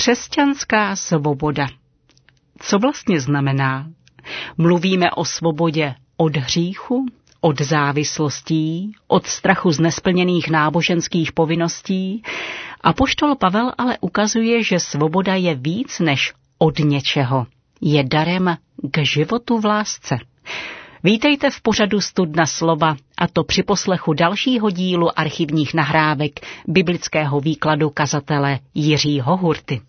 Křesťanská svoboda. Co vlastně znamená? Mluvíme o svobodě od hříchu, od závislostí, od strachu z nesplněných náboženských povinností. Apoštol Pavel ale ukazuje, že svoboda je víc než od něčeho. Je darem k životu v lásce. Vítejte v pořadu Studna slova, a to při poslechu dalšího dílu archivních nahrávek biblického výkladu kazatele Jiřího Hurty.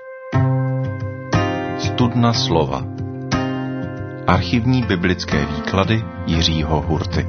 Studna slova. Archivní biblické výklady Jiřího Hurty.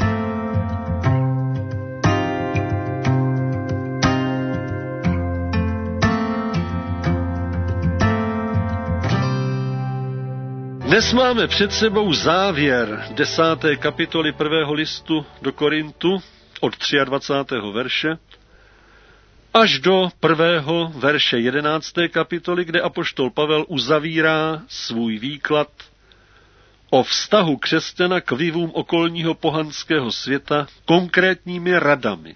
Dnes máme před sebou závěr 10. kapitoly 1. listu do Korintu od 23. verše až do 1. verše 11. kapitoly, kde apoštol Pavel uzavírá svůj výklad o vztahu křesťana k vlivům okolního pohanského světa konkrétními radami.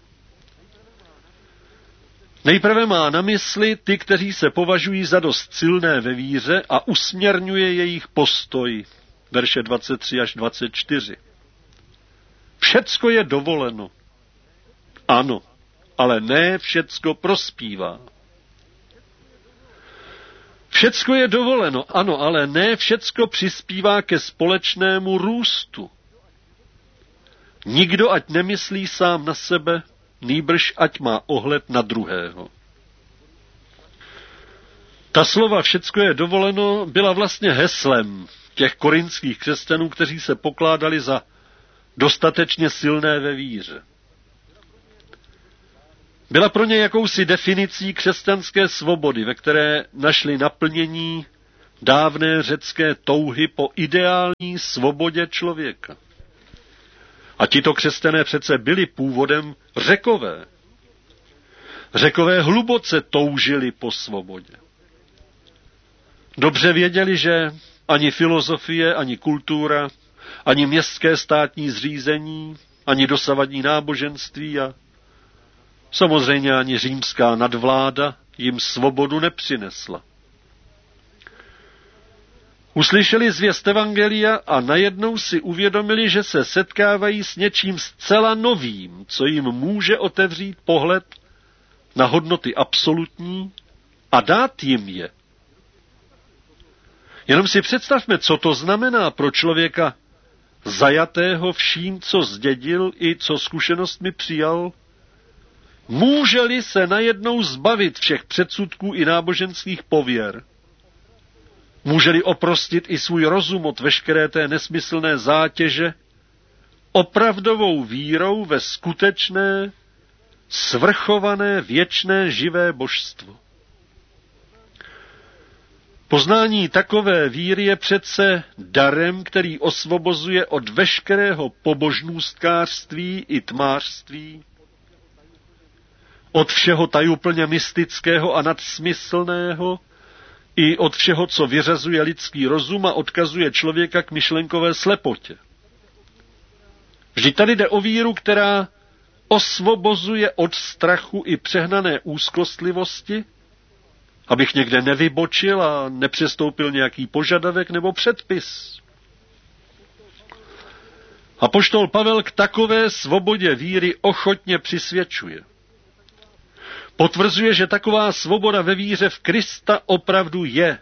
Nejprve má na mysli ty, kteří se považují za dost silné ve víře, a usměrňuje jejich postoj, verše 23 až 24. Všecko je dovoleno. Ano, ale ne všecko prospívá. Všecko je dovoleno, ano, ale ne všecko přispívá ke společnému růstu. Nikdo ať nemyslí sám na sebe, nýbrž ať má ohled na druhého. Ta slova všecko je dovoleno byla vlastně heslem těch korinských křesťanů, kteří se pokládali za dostatečně silné ve víře. Byla pro ně jakousi definicí křesťanské svobody, ve které našli naplnění dávné řecké touhy po ideální svobodě člověka. A tito křesťané přece byli původem Řekové. Řekové hluboce toužili po svobodě. Dobře věděli, že ani filozofie, ani kultura, ani městské státní zřízení, ani dosavadní náboženství a samozřejmě ani římská nadvláda jim svobodu nepřinesla. Uslyšeli zvěst evangelia a najednou si uvědomili, že se setkávají s něčím zcela novým, co jim může otevřít pohled na hodnoty absolutní a dát jim je. Jenom si představme, co to znamená pro člověka zajatého vším, co zdědil i co zkušenostmi přijal. Může-li se najednou zbavit všech předsudků i náboženských pověr? Může-li oprostit i svůj rozum od veškeré té nesmyslné zátěže opravdovou vírou ve skutečné, svrchované, věčné, živé božstvo? Poznání takové víry je přece darem, který osvobozuje od veškerého pobožnůstkářství i tmářství, od všeho tajuplně mystického a nadsmyslného, i od všeho, co vyřazuje lidský rozum a odkazuje člověka k myšlenkové slepotě. Vždyť tady jde o víru, která osvobozuje od strachu i přehnané úzkostlivosti, abych někde nevybočil a nepřestoupil nějaký požadavek nebo předpis. Apoštol Pavel k takové svobodě víry ochotně přisvědčuje. Potvrzuje, že taková svoboda ve víře v Krista opravdu je.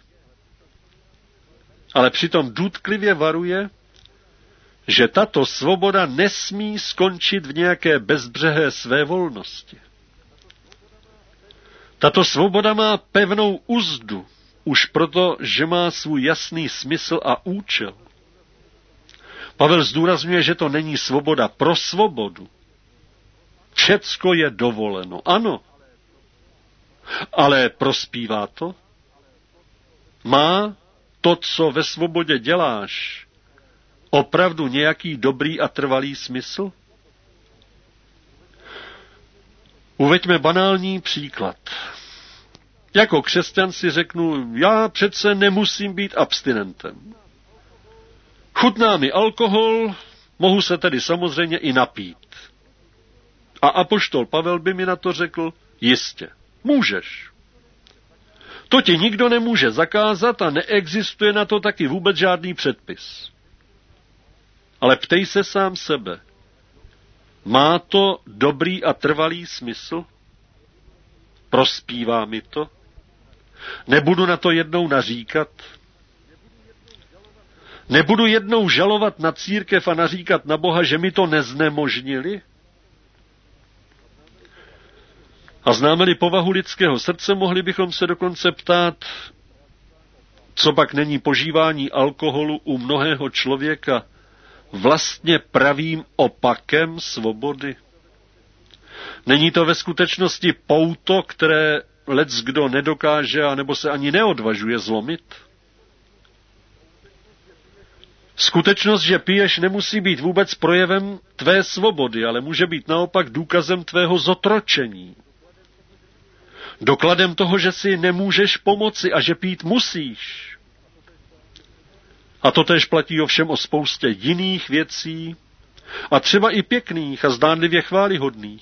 Ale přitom důtklivě varuje, že tato svoboda nesmí skončit v nějaké bezbřehé svévolnosti. Tato svoboda má pevnou uzdu, už proto, že má svůj jasný smysl a účel. Pavel zdůrazňuje, že to není svoboda pro svobodu. Všecko je dovoleno, ano. Ale prospívá to? Má to, co ve svobodě děláš, opravdu nějaký dobrý a trvalý smysl? Uveďme banální příklad. Jako křesťan si řeknu, já přece nemusím být abstinentem. Chutná mi alkohol, mohu se tedy samozřejmě i napít. A apoštol Pavel by mi na to řekl, jistě, můžeš. To ti nikdo nemůže zakázat a neexistuje na to taky vůbec žádný předpis. Ale ptej se sám sebe. Má to dobrý a trvalý smysl? Prospívá mi to? Nebudu na to jednou naříkat? Nebudu jednou žalovat na církev a naříkat na Boha, že mi to neznemožnili? A známe-li povahu lidského srdce, mohli bychom se dokonce ptát, co pak není požívání alkoholu u mnohého člověka vlastně pravým opakem svobody? Není to ve skutečnosti pouto, které leckdo nedokáže anebo se ani neodvažuje zlomit? Skutečnost, že piješ, nemusí být vůbec projevem tvé svobody, ale může být naopak důkazem tvého zotročení. Dokladem toho, že si nemůžeš pomoci a že pít musíš. A to též platí ovšem o spoustě jiných věcí, a třeba i pěkných a zdánlivě chvályhodných.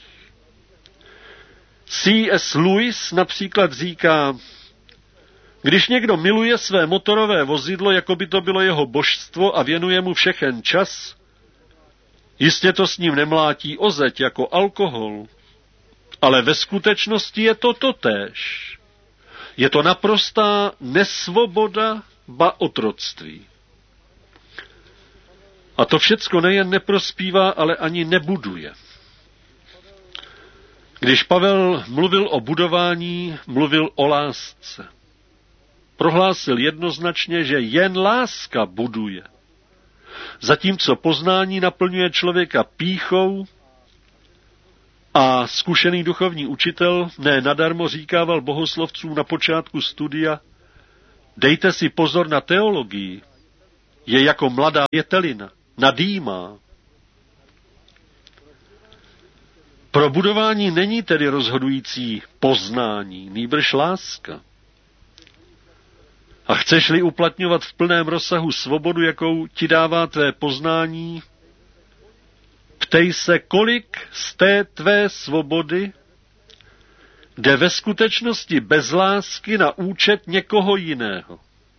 C.S. Lewis například říká, když někdo miluje své motorové vozidlo, jako by to bylo jeho božstvo a věnuje mu všechen čas, jistě to s ním nemlátí o zeď jako alkohol, ale ve skutečnosti je to totéž. Je to naprostá nesvoboda, ba otroctví. A to všecko nejen neprospívá, ale ani nebuduje. Když Pavel mluvil o budování, mluvil o lásce. Prohlásil jednoznačně, že jen láska buduje. Zatímco poznání naplňuje člověka pýchou a zkušený duchovní učitel ne nadarmo říkával bohoslovcům na počátku studia, dejte si pozor na teologii, je jako mladá větelina, nadýmá. Pro budování není tedy rozhodující poznání, nýbrž láska. A chceš-li uplatňovat v plném rozsahu svobodu, jakou ti dává tvé poznání, ptej se, kolik z té tvé svobody jde ve skutečnosti bez lásky na účet někoho jiného.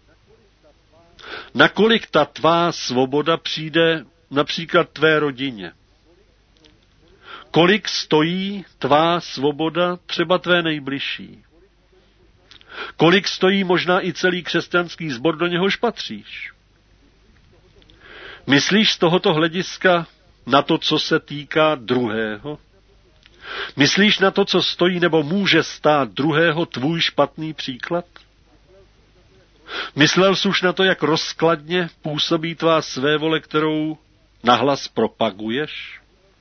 Nakolik ta tvá svoboda přijde například tvé rodině. Kolik stojí tvá svoboda třeba tvé nejbližší. Kolik stojí možná i celý křesťanský sbor, do něhož patříš. Myslíš z tohoto hlediska na to, co se týká druhého? Myslíš na to, co stojí nebo může stát druhého tvůj špatný příklad? Myslel jsi už na to, jak rozkladně působí tvá svévole, kterou nahlas propaguješ?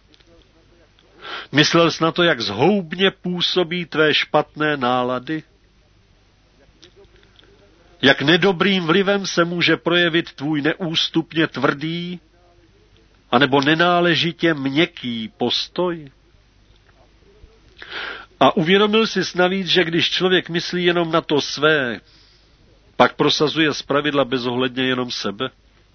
Myslel jsi na to, jak zhoubně působí tvé špatné nálady? Jak nedobrým vlivem se může projevit tvůj neústupně tvrdý anebo nenáležitě měkký postoj? A uvědomil jsi navíc, že když člověk myslí jenom na to své, pak prosazuje zpravidla bezohledně jenom sebe?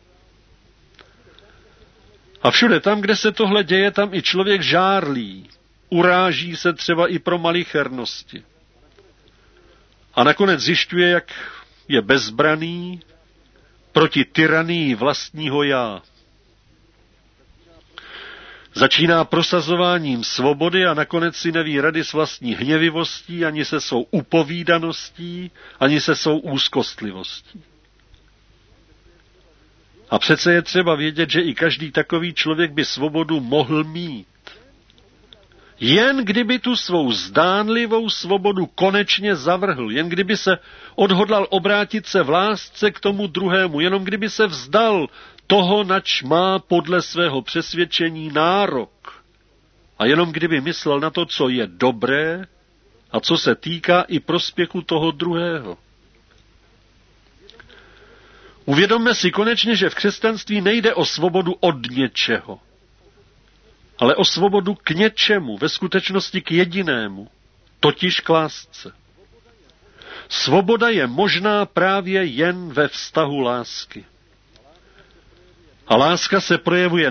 A všude tam, kde se tohle děje, tam i člověk žárlí, uráží se třeba i pro malichernosti. A nakonec zjišťuje, jak je bezbraný proti tyranii vlastního já. Začíná prosazováním svobody a nakonec si neví rady s vlastní hněvivostí, ani se svou upovídaností, ani se svou úzkostlivostí. A přece je třeba vědět, že i každý takový člověk by svobodu mohl mít. Jen kdyby tu svou zdánlivou svobodu konečně zavrhl, jen kdyby se odhodlal obrátit se v lásce k tomu druhému, jenom kdyby se vzdal toho, nač má podle svého přesvědčení nárok. A jenom kdyby myslel na to, co je dobré a co se týká i prospěchu toho druhého. Uvědomme si konečně, že v křesťanství nejde o svobodu od něčeho, ale o svobodu k něčemu, ve skutečnosti k jedinému, totiž k lásce. Svoboda je možná právě jen ve vztahu lásky. A láska se projevuje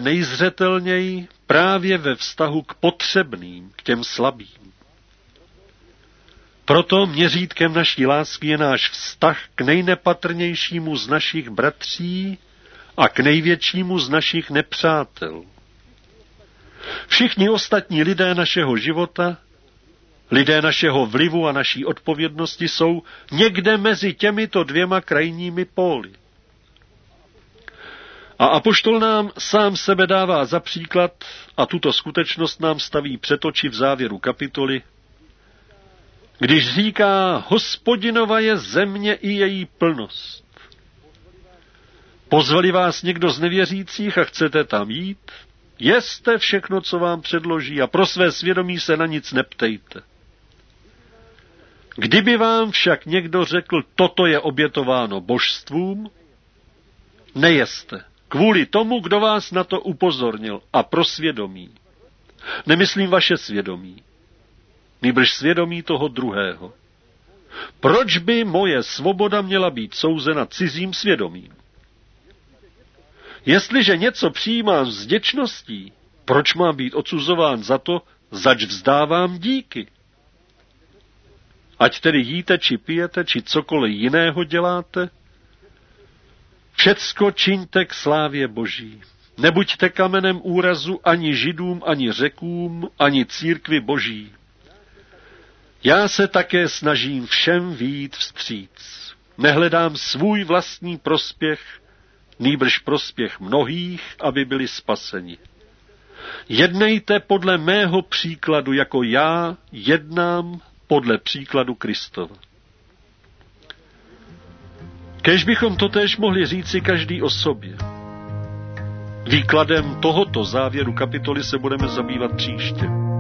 Proto měřítkem naší lásky je náš vztah k nejnepatrnějšímu z našich bratří a k největšímu z našich nepřátel. Všichni ostatní lidé našeho života, lidé našeho vlivu a naší odpovědnosti jsou někde mezi těmito dvěma krajními póly. A apoštol nám sám sebe dává za příklad a tuto skutečnost nám staví před oči v závěru kapitoly, když říká: Hospodinova je země i její plnost. Pozvali vás někdo z nevěřících a chcete tam jít? Jeste všechno, co vám předloží, a pro své svědomí se na nic neptejte. Kdyby vám však někdo řekl, toto je obětováno božstvům, nejeste, kvůli tomu, kdo vás na to upozornil, a pro svědomí. Nemyslím vaše svědomí, nýbrž svědomí toho druhého. Proč by moje svoboda měla být souzena cizím svědomím? Jestliže něco přijímám s vděčností, proč mám být odsuzován za to, zač vzdávám díky? Ať tedy jíte, či pijete, či cokoliv jiného děláte, všecko čiňte k slávě Boží. Nebuďte kamenem úrazu ani Židům, ani Řekům, ani církvi Boží. Já se také snažím všem vyjít vstříc. Nehledám svůj vlastní prospěch, nýbrž prospěch mnohých, aby byli spaseni. Jednejte podle mého příkladu, jako já jednám podle příkladu Kristova. Kéž bychom totéž mohli říci každý o sobě. Výkladem tohoto závěru kapitoly se budeme zabývat příště.